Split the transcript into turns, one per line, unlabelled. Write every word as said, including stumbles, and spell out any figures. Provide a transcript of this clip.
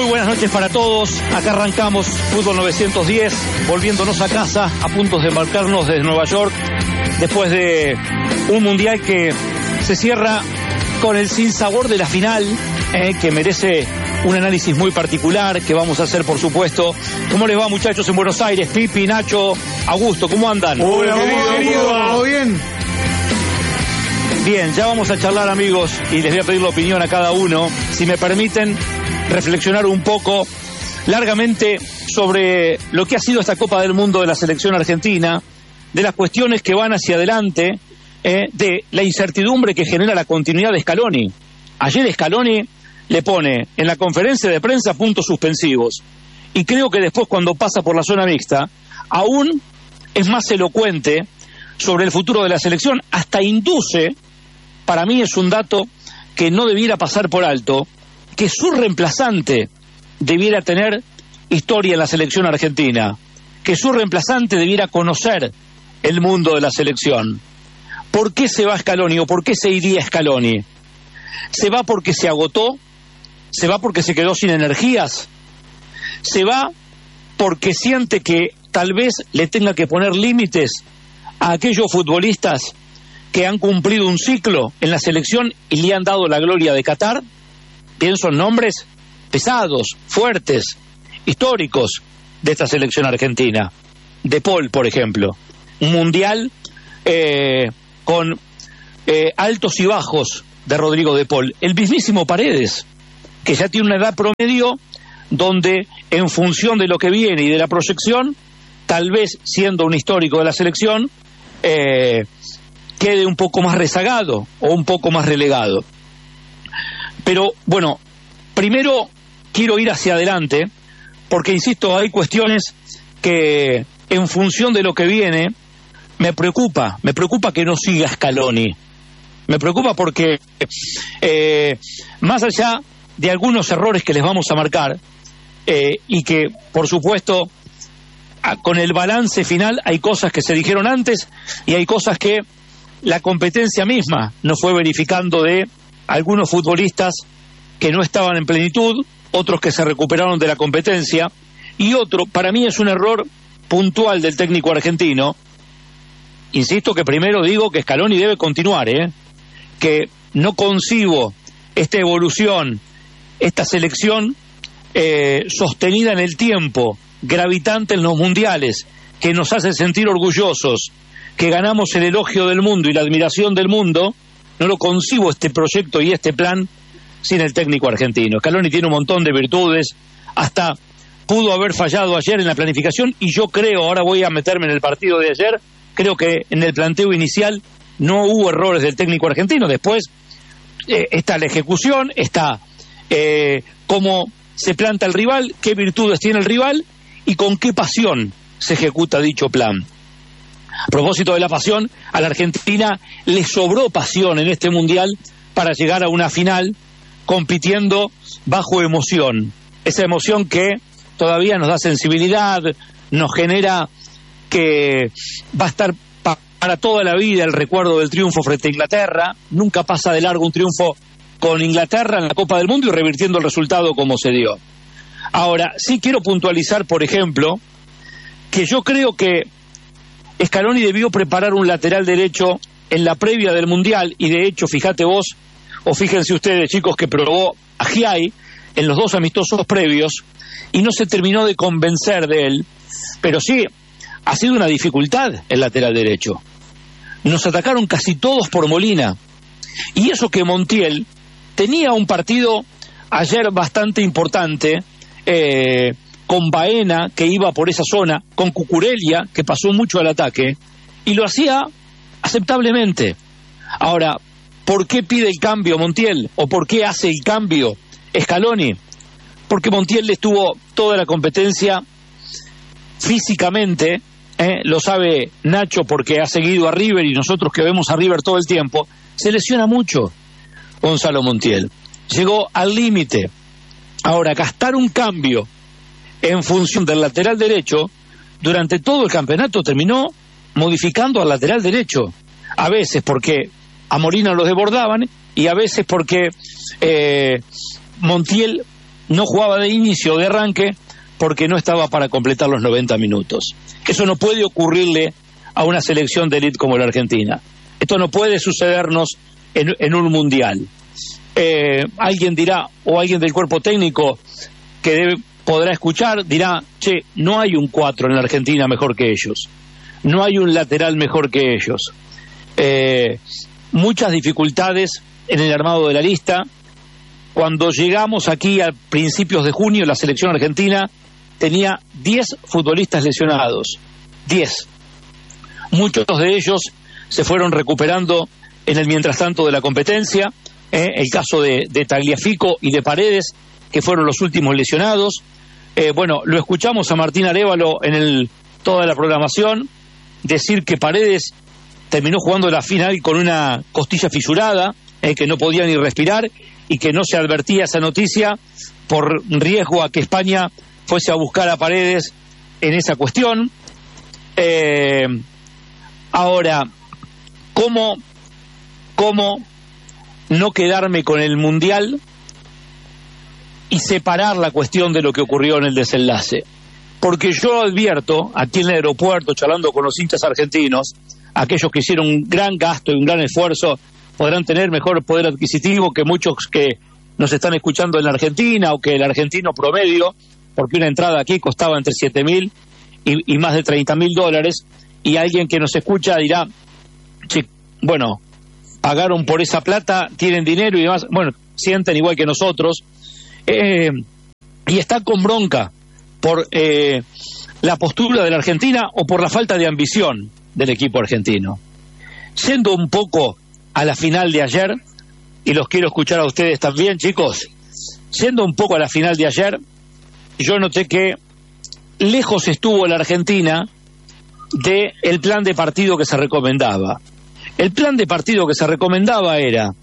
Muy buenas noches para todos. Acá arrancamos Fútbol novecientos diez, volviéndonos a casa, a punto de embarcarnos desde Nueva York, después de un mundial que se cierra con el sinsabor de la final, eh, que merece un análisis muy particular, que vamos a hacer, por supuesto. ¿Cómo les va, muchachos, en Buenos Aires? Pipi, Nacho, Augusto, ¿cómo andan?
Hola, querido, querido. ¿Todo bien?
Bien, ya vamos a charlar, amigos, y les voy a pedir la opinión a cada uno. Si me permiten reflexionar un poco largamente sobre lo que ha sido esta Copa del Mundo de la selección argentina, de las cuestiones que van hacia adelante, eh, de la incertidumbre que genera la continuidad de Scaloni. Ayer Scaloni le pone en la conferencia de prensa puntos suspensivos, y creo que después, cuando pasa por la zona mixta, aún es más elocuente sobre el futuro de la selección. Hasta induce, para mí es un dato que no debiera pasar por alto, que su reemplazante debiera tener historia en la selección argentina, que su reemplazante debiera conocer el mundo de la selección. ¿Por qué se va Scaloni o por qué se iría Scaloni? ¿Se va porque se agotó? ¿Se va porque se quedó sin energías? ¿Se va porque siente que tal vez le tenga que poner límites a aquellos futbolistas que han cumplido un ciclo en la selección y le han dado la gloria de Qatar? Pienso en nombres pesados, fuertes, históricos de esta selección argentina. De Paul, por ejemplo. Un mundial eh, con eh, altos y bajos de Rodrigo de Paul. El mismísimo Paredes, que ya tiene una edad promedio donde, en función de lo que viene y de la proyección, tal vez, siendo un histórico de la selección, eh, quede un poco más rezagado o un poco más relegado. Pero, bueno, primero quiero ir hacia adelante, porque, insisto, hay cuestiones que, en función de lo que viene, me preocupa, me preocupa que no siga Scaloni. Me preocupa porque, eh, más allá de algunos errores que les vamos a marcar, eh, y que, por supuesto, a, con el balance final hay cosas que se dijeron antes y hay cosas que la competencia misma no fue verificando, de algunos futbolistas que no estaban en plenitud, otros que se recuperaron de la competencia, y otro, para mí es un error puntual del técnico argentino. Insisto que primero digo que Scaloni debe continuar, ¿eh? que no concibo esta evolución, esta selección eh, sostenida en el tiempo, gravitante en los mundiales, que nos hace sentir orgullosos, que ganamos el elogio del mundo y la admiración del mundo. No lo concibo este proyecto y este plan sin el técnico argentino. Scaloni tiene un montón de virtudes, hasta pudo haber fallado ayer en la planificación, y yo creo, ahora voy a meterme en el partido de ayer, creo que en el planteo inicial no hubo errores del técnico argentino. Después eh, está la ejecución, está eh, cómo se planta el rival, qué virtudes tiene el rival y con qué pasión se ejecuta dicho plan. A propósito de la pasión, a la Argentina le sobró pasión en este mundial para llegar a una final compitiendo bajo emoción. Esa emoción que todavía nos da sensibilidad, nos genera que va a estar pa- para toda la vida el recuerdo del triunfo frente a Inglaterra. Nunca pasa de largo un triunfo con Inglaterra en la Copa del Mundo y revirtiendo el resultado como se dio. Ahora, sí quiero puntualizar, por ejemplo, que yo creo que Scaloni debió preparar un lateral derecho en la previa del Mundial, y de hecho, fíjate vos, o fíjense ustedes, chicos, que probó a Giai en los dos amistosos previos y no se terminó de convencer de él, pero sí, ha sido una dificultad el lateral derecho. Nos atacaron casi todos por Molina, y eso que Montiel tenía un partido ayer bastante importante, eh, con Baena, que iba por esa zona, con Cucurella, que pasó mucho al ataque, y lo hacía aceptablemente. Ahora, ¿por qué pide el cambio Montiel? ¿O por qué hace el cambio Scaloni? Porque Montiel le estuvo toda la competencia físicamente, ¿eh? Lo sabe Nacho porque ha seguido a River, y nosotros que vemos a River todo el tiempo, se lesiona mucho Gonzalo Montiel. Llegó al límite. Ahora, gastar un cambio en función del lateral derecho durante todo el campeonato terminó modificando al lateral derecho. A veces porque a Molina lo desbordaban, y a veces porque eh, Montiel no jugaba de inicio o de arranque porque no estaba para completar los noventa minutos. Eso no puede ocurrirle a una selección de élite como la Argentina. Esto no puede sucedernos en, en un mundial. Eh, alguien dirá, o alguien del cuerpo técnico que debe, podrá escuchar, dirá, che, no hay un cuatro en la Argentina mejor que ellos. No hay un lateral mejor que ellos. Eh, muchas dificultades en el armado de la lista. Cuando llegamos aquí a principios de junio, la selección argentina tenía diez futbolistas lesionados. diez. Muchos de ellos se fueron recuperando en el mientras tanto de la competencia. Eh, el caso de, de Tagliafico y de Paredes, que fueron los últimos lesionados. Eh, bueno, lo escuchamos a Martín Arévalo en el, toda la programación decir que Paredes terminó jugando la final con una costilla fisurada, eh, que no podía ni respirar y que no se advertía esa noticia por riesgo a que España fuese a buscar a Paredes en esa cuestión. Eh, ahora, ¿cómo, cómo no quedarme con el Mundial y separar la cuestión de lo que ocurrió en el desenlace? Porque yo advierto, aquí en el aeropuerto, charlando con los hinchas argentinos, aquellos que hicieron un gran gasto y un gran esfuerzo podrán tener mejor poder adquisitivo que muchos que nos están escuchando en la Argentina, o que el argentino promedio, porque una entrada aquí costaba entre siete mil y, y más de treinta mil dólares, y alguien que nos escucha dirá, che, bueno, pagaron por esa plata, tienen dinero y demás, bueno, sienten igual que nosotros, eh, y están con bronca por eh, la postura de la Argentina o por la falta de ambición del equipo argentino. Yendo un poco a la final de ayer, y los quiero escuchar a ustedes también, chicos, yendo un poco a la final de ayer, yo noté que lejos estuvo la Argentina de el plan de partido que se recomendaba. El plan de partido que se recomendaba era